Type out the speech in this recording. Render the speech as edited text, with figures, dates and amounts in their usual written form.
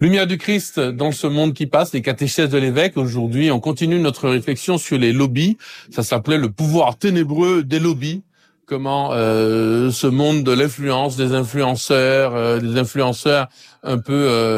Lumière du Christ dans ce monde qui passe, les catéchèses de l'évêque. Aujourd'hui, on continue notre réflexion sur les lobbies. Ça s'appelait le pouvoir ténébreux des lobbies. Comment ce monde de l'influence, des influenceurs un peu